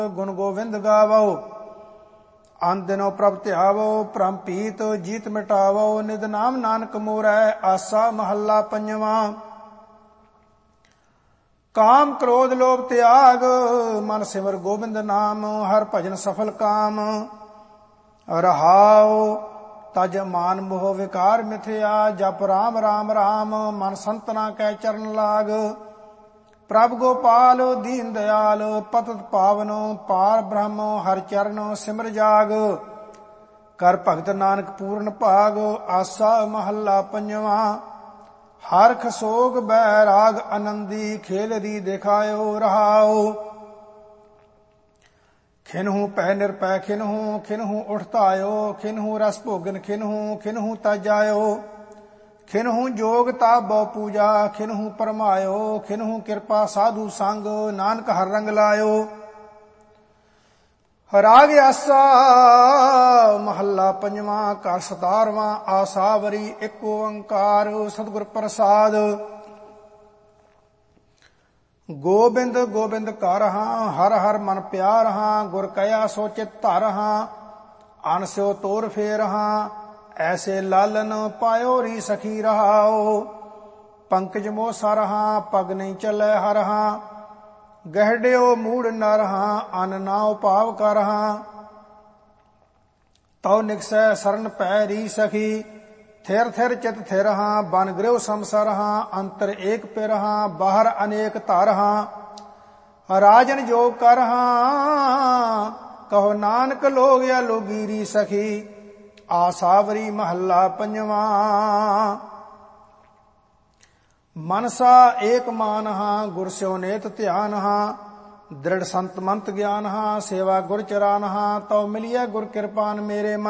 गुण गोविंद गावो। अन दिनो प्रभ ध्यावो, परम पीत जीत मिटावो। निध नाम नानक मोरै, आसा महला पंजवा। काम क्रोध लोभ त्याग, मन सिमर गोविंद नाम। हर भजन सफल काम, रहाओ तज मान मोह विकार मिथ्या। जप राम राम राम, मन संतना कै चरण लाग। प्रभ गोपाल दीन दयाल, पतत पावन पार ब्रह्म। हर चरण सिमर जाग, कर भगत नानक पूर्ण भाग। आसा महला पंजवा। हरख सोग बैराग आनंदी, खेल री दिखायो रहाओ। खिन्हू पै निरपै खिन्हू, खिन्हू उठतायो। खिन्हू रस भोगन खिन्हू, खिन्हू तजायो। खिन्हू जोग ताबो पूजा, खिन्हू परमायो। खिन्हू कृपा साधु संग, नानक हर रंग लायो। राग आसा महला पंजवा। कर 17वां। आसावरी एक ओंकार, सतगुर प्रसाद। गोबिंद गोबिंद कर हां, हर हर मन प्यार हां। गुर कया सो चित धर हां, अन स्यो तोर फेर हां। ऐसे लालन पायो री सखी रहाओ। पंकज मोह सर हां, पग नहीं चलै हर हां। गहड्यो मूड नर हां, अन नाव पाव कर हां। तौ निकसै सरन पै री सखी, थिर थिर चित थिर हां। बन गृह समसर हां, अंतर एक पिर हां। बाहर अनेक धर हां, राजन जोग कर हां। कहो नानक लोग या लोगी री सखी। आसावरी महला पंजवा। मनसा एक मान हां, गुर स्यो नेत ध्यान हां। दृढ़ संत मंत ज्ञान हां, सेवा गुर चरान हां। तो मिलिया गुर कृपान मेरे मन।